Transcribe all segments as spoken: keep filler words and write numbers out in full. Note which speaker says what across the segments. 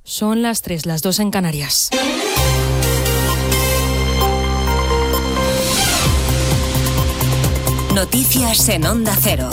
Speaker 1: Son las tres, las dos en Canarias.
Speaker 2: Noticias en Onda Cero.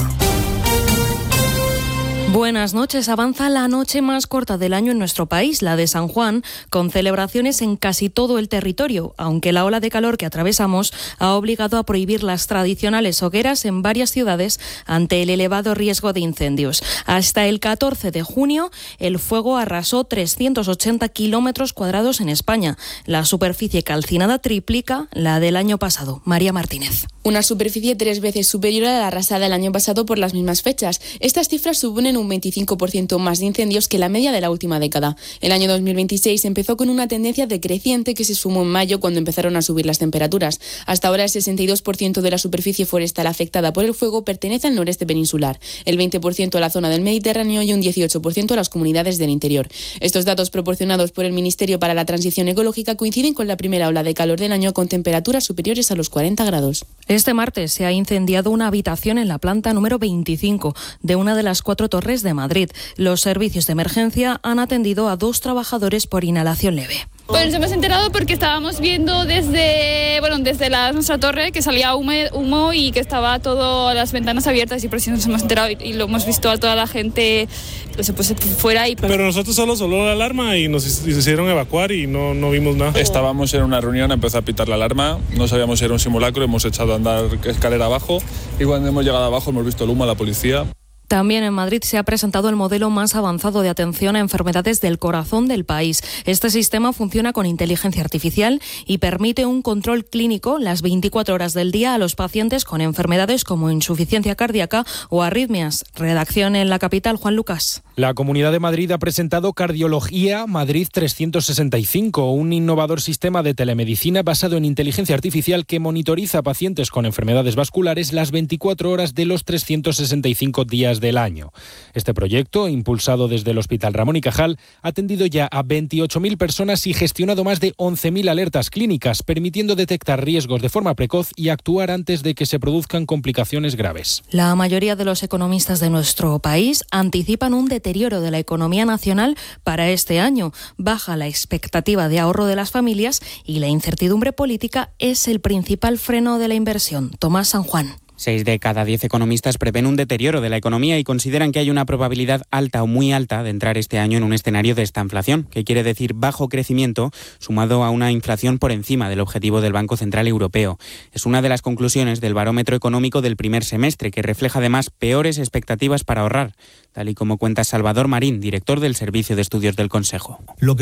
Speaker 1: Buenas noches. Avanza la noche más corta del año en nuestro país, la de San Juan, con celebraciones en casi todo el territorio, aunque la ola de calor que atravesamos ha obligado a prohibir las tradicionales hogueras en varias ciudades ante el elevado riesgo de incendios. Hasta el catorce de junio, el fuego arrasó trescientos ochenta kilómetros cuadrados en España. La superficie calcinada triplica la del año pasado. María Martínez.
Speaker 3: Una superficie tres veces superior a la arrasada el año pasado por las mismas fechas. Estas cifras suponen un veinticinco por ciento más de incendios que la media de la última década. El año dos mil veintiséis empezó con una tendencia decreciente que se sumó en mayo cuando empezaron a subir las temperaturas. Hasta ahora el sesenta y dos por ciento de la superficie forestal afectada por el fuego pertenece al noreste peninsular, el veinte por ciento a la zona del Mediterráneo y un dieciocho por ciento a las comunidades del interior. Estos datos proporcionados por el Ministerio para la Transición Ecológica coinciden con la primera ola de calor del año con temperaturas superiores a los cuarenta grados.
Speaker 1: Este martes se ha incendiado una habitación en la planta número veinticinco de una de las cuatro torres de Madrid. Los servicios de emergencia han atendido a dos trabajadores por inhalación leve.
Speaker 4: Pues nos hemos enterado porque estábamos viendo desde bueno desde la, nuestra torre que salía humo, humo y que estaba todas las ventanas abiertas y por eso nos hemos enterado y, y lo hemos visto a toda la gente pues, pues, fuera. Y...
Speaker 5: Pero nosotros solo sonó la alarma y nos hicieron evacuar y no, no vimos nada.
Speaker 6: Estábamos en una reunión, empezó a pitar la alarma, no sabíamos si era un simulacro, hemos echado a andar escalera abajo y cuando hemos llegado abajo hemos visto el humo, la policía.
Speaker 1: También en Madrid se ha presentado el modelo más avanzado de atención a enfermedades del corazón del país. Este sistema funciona con inteligencia artificial y permite un control clínico las veinticuatro horas del día a los pacientes con enfermedades como insuficiencia cardíaca o arritmias. Redacción en la capital, Juan Lucas.
Speaker 7: La Comunidad de Madrid ha presentado Cardiología Madrid trescientos sesenta y cinco, un innovador sistema de telemedicina basado en inteligencia artificial que monitoriza a pacientes con enfermedades vasculares las veinticuatro horas de los trescientos sesenta y cinco días del año. Este proyecto, impulsado desde el Hospital Ramón y Cajal, ha atendido ya a veintiocho mil personas y gestionado más de once mil alertas clínicas, permitiendo detectar riesgos de forma precoz y actuar antes de que se produzcan complicaciones graves.
Speaker 1: La mayoría de los economistas de nuestro país anticipan un deterioro de la economía nacional para este año. Baja la expectativa de ahorro de las familias y la incertidumbre política es el principal freno de la inversión. Tomás San Juan.
Speaker 8: Seis de cada diez economistas prevén un deterioro de la economía y consideran que hay una probabilidad alta o muy alta de entrar este año en un escenario de estanflación, que quiere decir bajo crecimiento, sumado a una inflación por encima del objetivo del Banco Central Europeo. Es una de las conclusiones del barómetro económico del primer semestre, que refleja además peores expectativas para ahorrar, tal y como cuenta Salvador Marín, director del Servicio de Estudios del Consejo.
Speaker 9: Lo que